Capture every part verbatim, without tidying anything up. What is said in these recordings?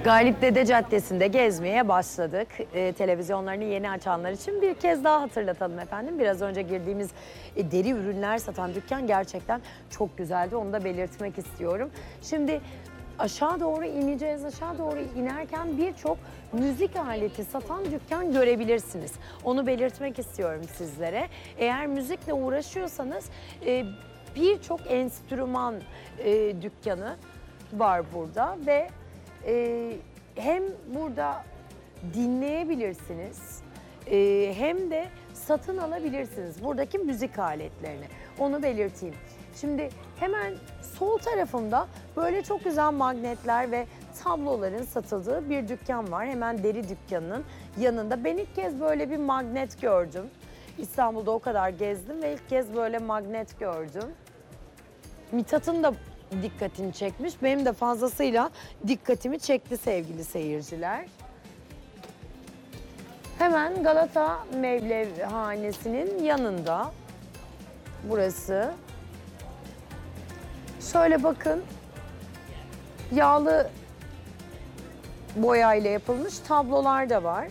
Galip Dede Caddesi'nde gezmeye başladık. Ee, televizyonlarını yeni açanlar için bir kez daha hatırlatalım efendim. Biraz önce girdiğimiz e, deri ürünler satan dükkan gerçekten çok güzeldi. Onu da belirtmek istiyorum. Şimdi aşağı doğru ineceğiz. Aşağı doğru inerken birçok müzik aleti satan dükkan görebilirsiniz. Onu belirtmek istiyorum sizlere. Eğer müzikle uğraşıyorsanız e, birçok enstrüman e, dükkanı var burada ve Ee, hem burada dinleyebilirsiniz e, hem de satın alabilirsiniz buradaki müzik aletlerini. Onu belirteyim. Şimdi hemen sol tarafımda böyle çok güzel magnetler ve tabloların satıldığı bir dükkan var. Hemen deri dükkanının yanında. Ben ilk kez böyle bir magnet gördüm. İstanbul'da o kadar gezdim ve ilk kez böyle magnet gördüm. Mithat'ın da dikkatini çekmiş. Benim de fazlasıyla dikkatimi çekti sevgili seyirciler. Hemen Galata Mevlevhanesi'nin yanında. Burası. Şöyle bakın. Yağlı boyayla yapılmış tablolar da var.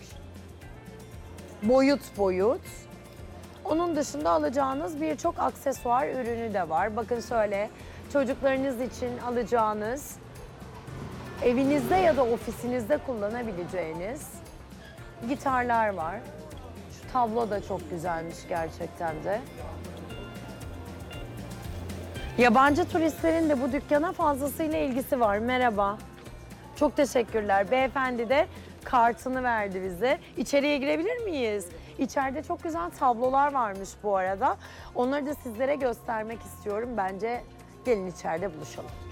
Boyut boyut. Onun dışında alacağınız birçok aksesuar ürünü de var. Bakın şöyle. Çocuklarınız için alacağınız, evinizde ya da ofisinizde kullanabileceğiniz gitarlar var. Şu tablo da çok güzelmiş gerçekten de. Yabancı turistlerin de bu dükkana fazlasıyla ilgisi var. Merhaba. Çok teşekkürler. Beyefendi de kartını verdi bize. İçeriye girebilir miyiz? İçeride çok güzel tablolar varmış bu arada. Onları da sizlere göstermek istiyorum. Bence gelin içeride buluşalım.